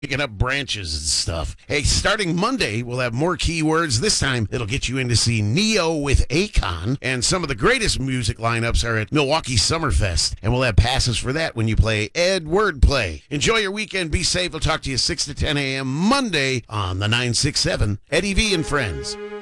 picking up branches and stuff. Hey, starting Monday, we'll have more keywords. This time, it'll get you in to see Neo with Akon. And some of the greatest music lineups are at Milwaukee Summerfest. And we'll have passes for that when you play Ed Wordplay. Enjoy your weekend. Be safe. We'll talk to you 6 to 10 a.m. Monday on the 967 Eddie V and Friends.